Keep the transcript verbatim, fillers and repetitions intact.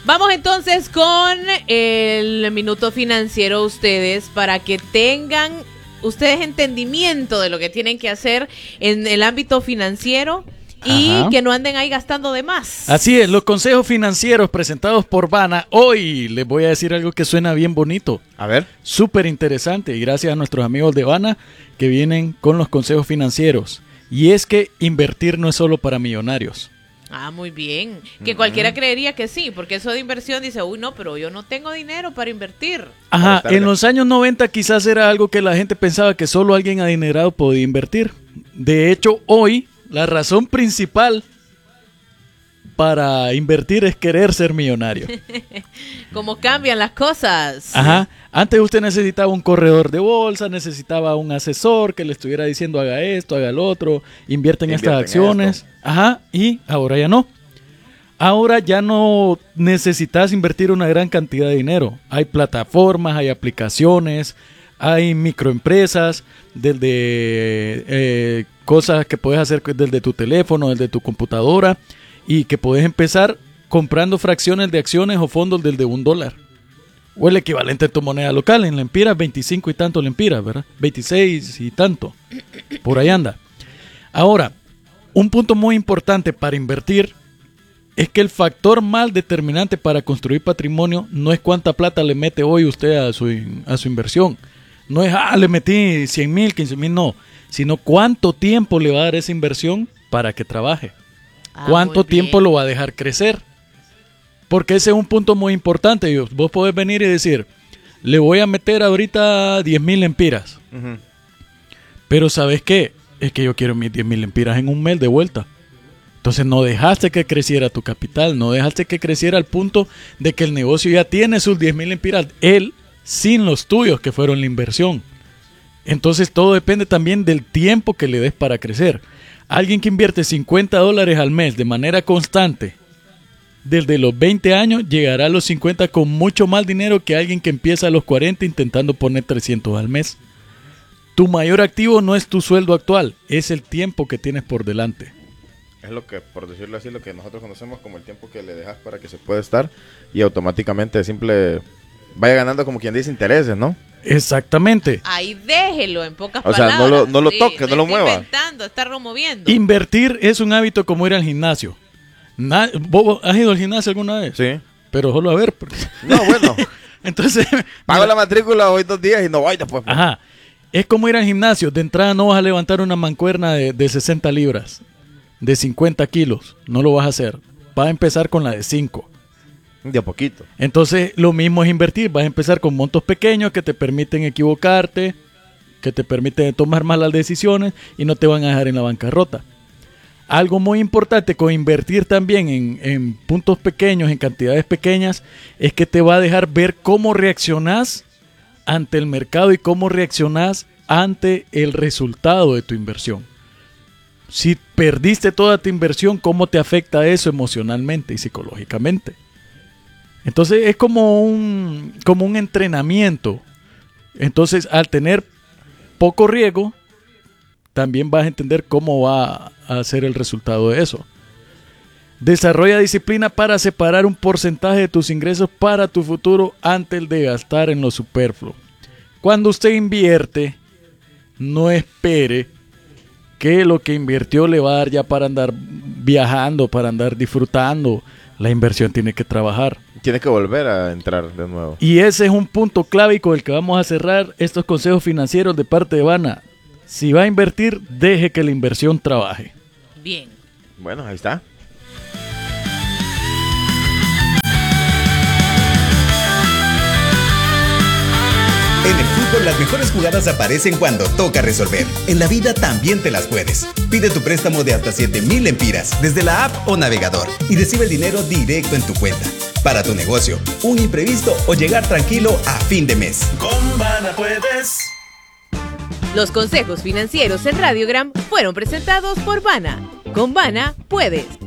Vamos entonces con el minuto financiero ustedes para que tengan ustedes entendimiento de lo que tienen que hacer en el ámbito financiero y Ajá. que no anden ahí gastando de más. Así es, los consejos financieros presentados por Vana. Hoy les voy a decir algo que suena bien bonito. A ver. Súper interesante y gracias a nuestros amigos de Vana que vienen con los consejos financieros. Y es que invertir no es solo para millonarios. Ah, muy bien. Que uh-huh. cualquiera creería que sí, porque eso de inversión dice, uy, no, pero yo no tengo dinero para invertir. Ajá, en los años noventa quizás era algo que la gente pensaba que solo alguien adinerado podía invertir. De hecho, hoy la razón principal para invertir es querer ser millonario. ¿Cómo cambian las cosas? Ajá. Antes usted necesitaba un corredor de bolsa, necesitaba un asesor que le estuviera diciendo haga esto, haga lo otro, invierte en estas acciones. Esto. Ajá. Y ahora ya no. Ahora ya no necesitas invertir una gran cantidad de dinero. Hay plataformas, hay aplicaciones, hay microempresas, desde eh, cosas que puedes hacer desde tu teléfono, desde tu computadora, y que puedes empezar comprando fracciones de acciones o fondos desde un dólar. O el equivalente a tu moneda local. En lempiras, veinticinco y tanto lempiras, ¿verdad? veintiséis y tanto. Por ahí anda. Ahora, un punto muy importante para invertir es que el factor más determinante para construir patrimonio no es cuánta plata le mete hoy usted a su, a su inversión. No es, ah, le metí cien mil, quince mil, no. Sino cuánto tiempo le va a dar esa inversión para que trabaje. Ah, cuánto tiempo lo va a dejar crecer. Porque ese es un punto muy importante. Vos podés venir y decir, le voy a meter ahorita diez mil lempiras. Uh-huh. Pero ¿sabes qué? Es que yo quiero mis diez mil lempiras en un mes de vuelta. Entonces no dejaste que creciera tu capital, no dejaste que creciera al punto de que el negocio ya tiene sus diez mil lempiras, él sin los tuyos que fueron la inversión. Entonces todo depende también del tiempo que le des para crecer. Alguien que invierte cincuenta dólares al mes de manera constante, desde los veinte años llegará a los cincuenta con mucho más dinero que alguien que empieza a los cuarenta intentando poner trescientos al mes. Tu mayor activo no es tu sueldo actual, es el tiempo que tienes por delante. Es lo que, por decirlo así, lo que nosotros conocemos como el tiempo que le dejas para que se pueda estar y automáticamente simple vaya ganando, como quien dice, intereses, ¿no? Exactamente. Ahí déjelo, en pocas o palabras. O sea, no lo, no lo sí, toque, no, no lo mueva. Inventando, está removiendo. Invertir es un hábito como ir al gimnasio. Na- ¿Vos has ido al gimnasio alguna vez? Sí. Pero solo a ver. Porque... No, bueno. Entonces... Pago mira, la matrícula hoy dos días y no voy después. Pues. Ajá. Es como ir al gimnasio. De entrada no vas a levantar una mancuerna de, de sesenta libras. De cincuenta kilos. No lo vas a hacer. Vas a empezar con la de cinco. De a poquito. Entonces lo mismo es invertir. Vas a empezar con montos pequeños que te permiten equivocarte, que te permiten tomar malas decisiones y no te van a dejar en la bancarrota. Algo muy importante con invertir también en, en puntos pequeños, en cantidades pequeñas, es que te va a dejar ver cómo reaccionás ante el mercado y cómo reaccionás ante el resultado de tu inversión. Si perdiste toda tu inversión, ¿cómo te afecta eso emocionalmente y psicológicamente? Entonces es como un, como un entrenamiento. Entonces al tener poco riesgo, también vas a entender cómo va a ser el resultado de eso. Desarrolla disciplina para separar un porcentaje de tus ingresos para tu futuro antes de gastar en lo superfluo. Cuando usted invierte, no espere que lo que invirtió le va a dar ya para andar viajando, para andar disfrutando. La inversión tiene que trabajar. Tiene que volver a entrar de nuevo. Y ese es un punto clave con el que vamos a cerrar estos consejos financieros de parte de Vana. Si va a invertir, deje que la inversión trabaje. Bien. Bueno, ahí está. En el fútbol las mejores jugadas aparecen cuando toca resolver. En la vida también te las puedes. Pide tu préstamo de hasta siete mil lempiras desde la app o navegador y recibe el dinero directo en tu cuenta. Para tu negocio, un imprevisto o llegar tranquilo a fin de mes. Con Vana puedes. Los consejos financieros en Radiogram fueron presentados por Vana. Con Vana puedes.